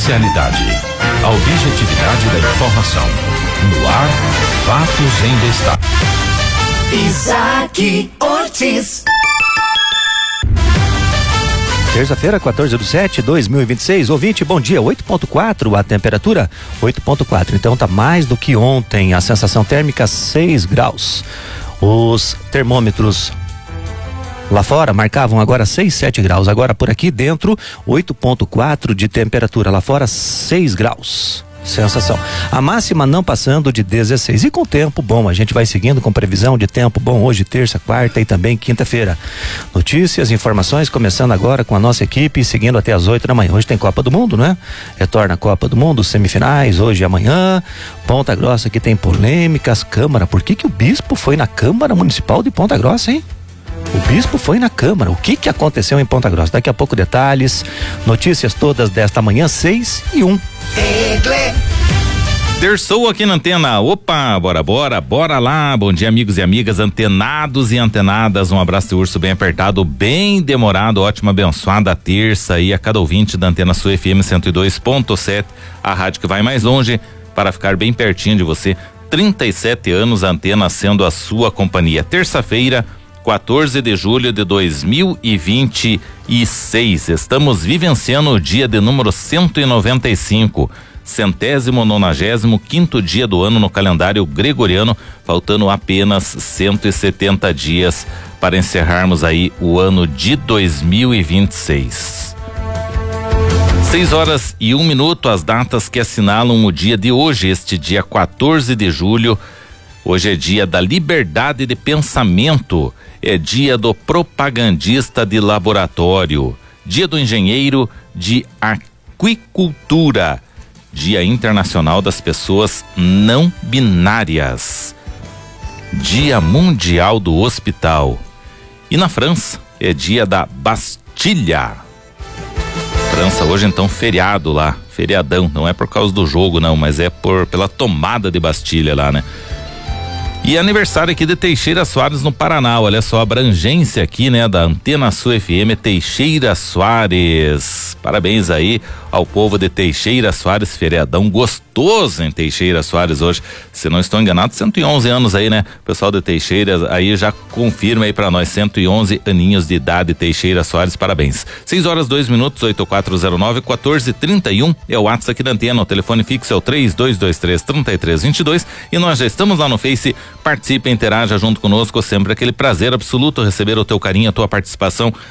imparcialidade, a objetividade da informação. No ar, fatos em destaque. Isaac Ortiz. Terça-feira, 14/7/2026. Ouvinte, bom dia. 8.4 a temperatura, 8.4. Então tá mais do que ontem. A sensação térmica 6 graus. Os termômetros lá fora marcavam agora 6, 7 graus. Agora por aqui dentro, 8.4 de temperatura. Lá fora, 6 graus. Sensação. A máxima não passando de 16. E com tempo bom, a gente vai seguindo com previsão de tempo bom hoje, terça, quarta e também quinta-feira. Notícias, informações, começando agora com a nossa equipe, seguindo até as 8 da manhã. Hoje tem Copa do Mundo, né? Retorna a Copa do Mundo, semifinais, hoje e amanhã. Ponta Grossa que tem polêmicas, Câmara. Por que o bispo foi na Câmara Municipal de Ponta Grossa, hein? O bispo foi na Câmara. O que aconteceu em Ponta Grossa? Daqui a pouco detalhes, notícias todas desta manhã, 6:01. Terçou aqui na antena. Opa, bora lá. Bom dia, amigos e amigas, antenados e antenadas. Um abraço de urso bem apertado, bem demorado. Ótima, abençoada terça aí a cada ouvinte da Antena Sul FM 102.7, a rádio que vai mais longe para ficar bem pertinho de você. 37 anos a antena sendo a sua companhia. Terça-feira, 14 de julho de 2026. Estamos vivenciando o dia de número 195. 195º dia do ano no calendário gregoriano, faltando apenas 170 dias para encerrarmos aí o ano de 2026. 6:01, as datas que assinalam o dia de hoje, este dia 14 de julho. Hoje é dia da liberdade de pensamento, é dia do propagandista de laboratório, dia do engenheiro de aquicultura, Dia Internacional das Pessoas Não Binárias, Dia Mundial do Hospital. E na França é dia da Bastilha. França hoje então feriado lá, feriadão, não é por causa do jogo não, mas é pela tomada de Bastilha lá, né? E aniversário aqui de Teixeira Soares no Paraná, olha só a abrangência aqui, né, da Antena Sul FM, Teixeira Soares. Parabéns aí ao povo de Teixeira Soares, feriadão gostoso em Teixeira Soares hoje. Se não estou enganado, 111 anos aí, né? O pessoal de Teixeira aí já confirma aí pra nós, 111 aninhos de idade, Teixeira Soares, parabéns. 6:02, 8409-1431 é o WhatsApp aqui da Antena, o telefone fixo é o 3223-3322 e nós já estamos lá no Face. Participe, interaja junto conosco, sempre aquele prazer absoluto receber o teu carinho, a tua participação